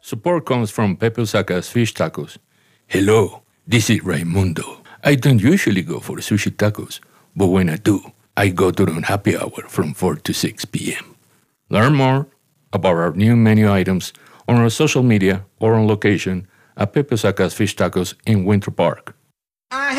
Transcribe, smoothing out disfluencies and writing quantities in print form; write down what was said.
Support comes from Pepe Osaka's Fish Tacos. Hello, this is Raimundo. I don't usually go for sushi tacos, but when I do, I go during happy hour from 4 to 6 p.m. Learn more about our new menu items on our social media or on location at Pepe Osaka's Fish Tacos in Winter Park.